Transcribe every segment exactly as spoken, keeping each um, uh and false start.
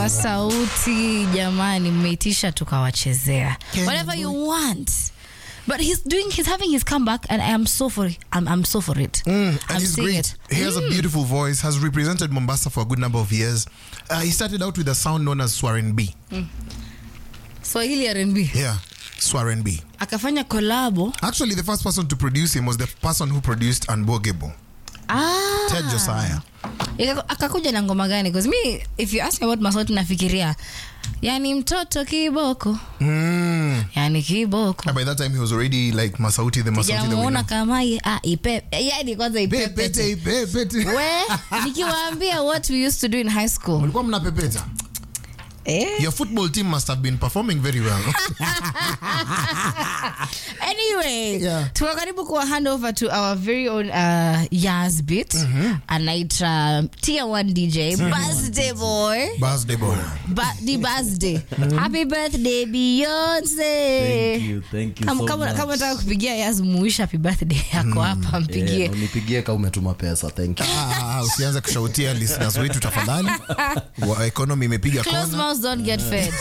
Sauti jamani, mmeitisha tukawachezea. Whatever you want. But he's doing, he's having his comeback, and I am so for it. I'm, I'm so for it. Mm, and I'm he's seeing great. it. He has mm. a beautiful voice, has represented Mombasa for a good number of years. Uh, he started out with a sound known as Swaren B. Mm. Swahili R and B. Yeah, Swaren B. Akafanya collabo. Actually, the first person to produce him was the person who produced Unbogable. Ah. Ted Josiah. Akakuja na ngoma gani? Because me, if you ask me about Masauti nafikiria, yani mtoto kiboko. Mm. Yani kiboko. And by that time he was already like Masauti, the Masauti that we know. Jamuona kama ah ipe. Yani kwanza ipe. Pete, ipe, pete. We, nikiwaambia what we used to do in high school. Mulikuwa mnapepeta. Eh? Your football team must have been performing very well. Anyway, yeah. tuko karibu kuwa hand over to our very own uh, Yaz Beat. Mm-hmm. Anaitra Tier one D J, mm-hmm. Birthday boy. Birthday boy. Ba- the birthday. Mm-hmm. Happy birthday Beyonce. Thank you, thank you Kama so kama much. Kama nataka kupigia Yaz muisha happy birthday yako hapa mpigie. Yeah, unipigie kama umetuma pesa. Thank you. Ah, usianze kushautia listeners wetu tafadhali. Wa economy imepiga kona. Close mouths don't get fed.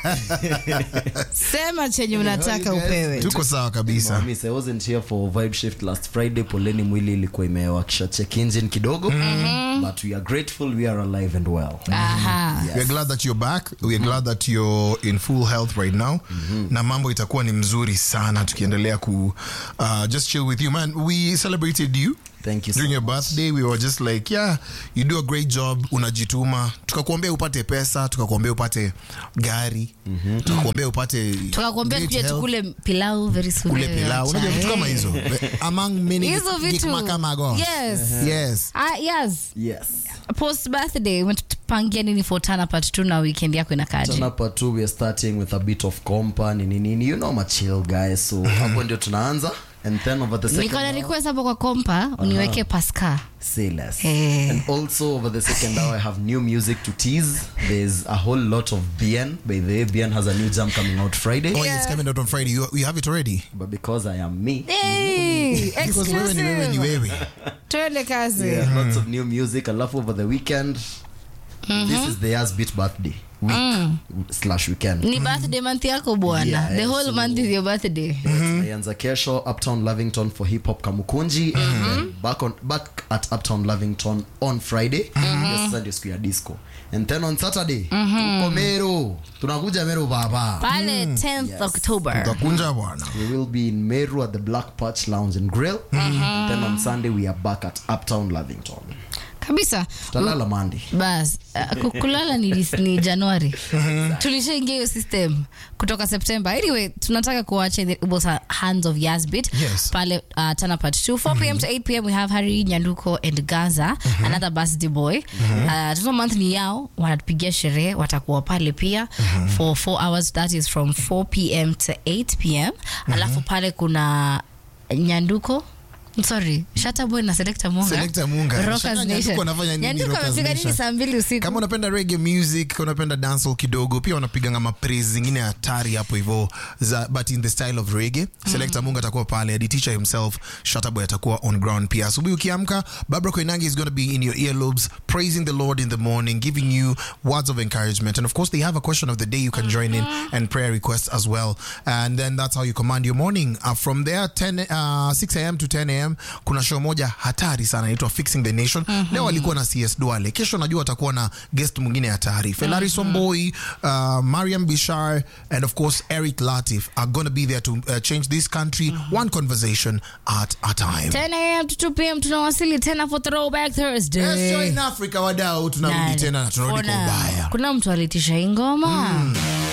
Sema chenye unataka upewe. Tuko sawa kabisa. Miss, I wasn't here for Vibe Shift last Friday. Poleni mwili ilikuwa imewakisha check engine kidogo. Mm-hmm. But we are grateful we are alive and well. Aha. Yes. We are glad that you're back. We are glad that you're in full health right now. Mm-hmm. Na mambo itakuwa ni mzuri sana tukiendelea ku uh, just chill with you, man. We celebrated you. Thank you During so your much. birthday, we were just like, yeah, you do a great job, unajituma. Tukakuombea upate pesa, tukakuombea upate gari, mm-hmm. tukakuombea upate tukakuombea kuja tukule pilau very soon. Kule pilau, unajua vitu kama hizo. Among many hizo vitu. Yes. Yes. Ah, yes. Yes. Post birthday, umetupangia nini for Tana part two na weekend yako inakaje? Tana part two, we are starting with a bit of compa, nini nini. You know I'm a chill guy, so hapo ndio tunaanza. And then over the second Niko na hour, request hapo kwa kompa uniweke Pascal. say less. Hey. And also over the second hour I have new music to tease. There's a whole lot of B N. By the way, B N has a new jam coming out Friday. Oh, yeah. It's coming out on Friday. You, you have it already? But because I am me, Hey, Because wewe ni wewe ni exclusive. wewe. Tuende kazi. yeah, lots of new music. Alafu over the weekend, mm-hmm. this is the Yaz Beat birthday week mm. slash weekend. Ni birthday month yako bwana. Yeah, The whole so month is your birthday. Tunaanza kesho Uptown Lavington for hip hop Kamukunji, mm-hmm. and then back on back at Uptown Lavington on Friday. Mm-hmm. Yes, Sunday siku ya disco. And then on Saturday, mm-hmm. tuko Meru. Tunakuja Meru baba. Pale tenth Yes. October. Tutakunja bwana. We will be in Meru at the Black Patch Lounge and Grill. Mm-hmm. And then on Sunday we are back at Uptown Lavington. Kabisa. Tutalala Monday. Bas, uh, kukulala ni, ni Januari. Tulishaingia hiyo system kutoka September. Anyway, tunataka kuacha in the hands of Yaz Beat. Yes. Pale uh, Tana part two, four p.m. to eight p.m. we have Harry Nyanduko and Gaza, mm-hmm. another birthday boy. Mm-hmm. Uh, tuno month ni yao, wanatupigia sherehe, watakuwa pale pia mm-hmm. for four hours. That is from four p.m. to eight p.m. Mm-hmm. Alafu pale kuna Nyanduko. Sorry, Shatta Boy na Selector Munga. Selector Munga. Rockers Shaka Nation. Nyanduko anafanya nini Nyanduko Rockers amefika nini Nation? saa mbili usiku? Kama unapenda reggae music, kama unapenda dancehall kidogo, pia wanapiga ngama praise zingine hatari hapo hivyo, but in the style of reggae. Mm-hmm. Selector Munga atakuwa pale, the teacher himself, Shatta Boy atakuwa on ground pia. Asubuhi ukiamka, Barbara Koinange is going to be in your earlobes, praising the Lord in the morning, giving you words of encouragement. And of course, they have a question of the day you can join in, and prayer requests as well. And then that's how you command your morning. Uh, from there, ten, uh, six a.m. to ten a.m. kuna show moja hatari sana inaitwa Fixing the Nation. Mm-hmm. Leo walikuwa na C S Duale. Kesho najua watakuwa na guest mwingine hatari. Felari mm-hmm. Somboi, uh, Mariam Bishar, and of course Eric Latif are going to be there to uh, change this country, mm-hmm. one conversation at a time. ten a.m. to two p.m. tunawasili tena for Throwback Thursday. Yes, so in Africa wadau tunarudi tena na tunarudi kwa ubaya. Kuna mtu alitisha ingoma. Mm.